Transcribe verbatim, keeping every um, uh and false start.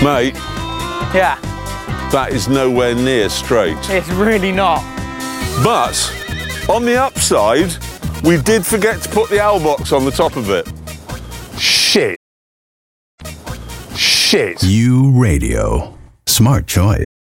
Mate, Yeah, that is nowhere near straight. it's really not. But, on the upside, we did forget to put the owl box on the top of it. Shit. Shit. U Radio. Smart choice.